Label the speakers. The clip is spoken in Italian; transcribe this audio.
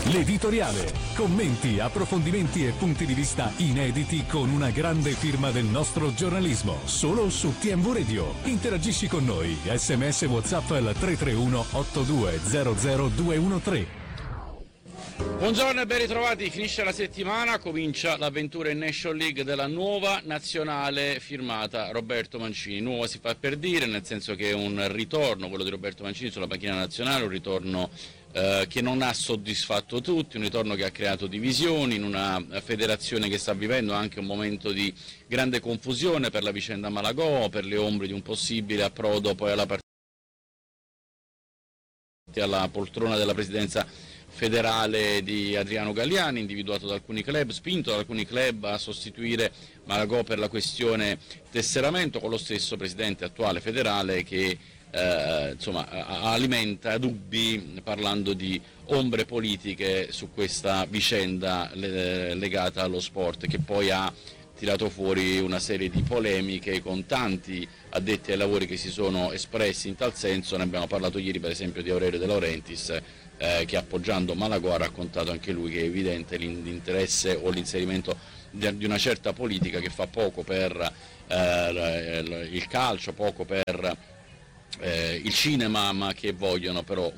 Speaker 1: L'editoriale. Commenti, approfondimenti e punti di vista inediti con una grande firma del nostro giornalismo. Solo su TMV Radio. Interagisci con noi. SMS WhatsApp al 331 8200 213.
Speaker 2: Buongiorno e ben ritrovati, finisce la settimana, comincia l'avventura in National League della nuova nazionale firmata Roberto Mancini. Nuova si fa per dire, nel senso che è un ritorno, quello di Roberto Mancini sulla panchina nazionale, un ritorno che non ha soddisfatto tutti, un ritorno che ha creato divisioni in una federazione che sta vivendo anche un momento di grande confusione per la vicenda Malagò, per le ombre di un possibile approdo poi alla poltrona della presidenza federale di Adriano Galliani, individuato da alcuni club, spinto da alcuni club a sostituire Malagò per la questione tesseramento, con lo stesso presidente attuale federale che alimenta dubbi parlando di ombre politiche su questa vicenda legata allo sport, che poi ha tirato fuori una serie di polemiche con tanti addetti ai lavori che si sono espressi in tal senso. Ne abbiamo parlato ieri per esempio di Aurelio De Laurentiis, che appoggiando Malagò ha raccontato anche lui che è evidente l'interesse o l'inserimento di una certa politica che fa poco per il calcio, poco per il cinema, ma che vogliono però